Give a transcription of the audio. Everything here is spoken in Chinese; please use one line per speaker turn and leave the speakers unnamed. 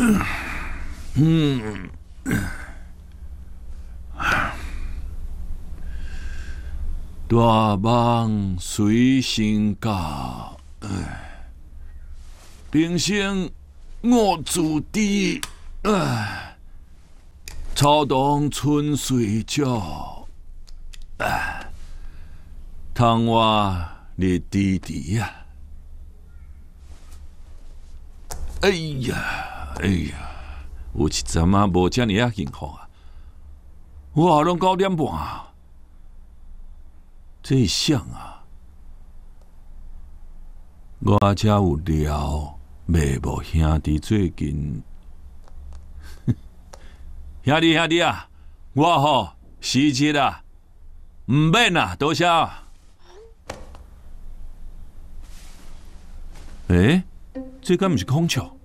大梦随身教，平生我自知，草动春水少，窗外日滴滴啊！哎呀，有一阵啊无遮尔啊幸福啊！哇，拢9点半啊！这想啊，我才有聊袂无兄弟最近，兄弟啊，我吼辞职啊，唔免啦，多谢。这敢毋是孔雀？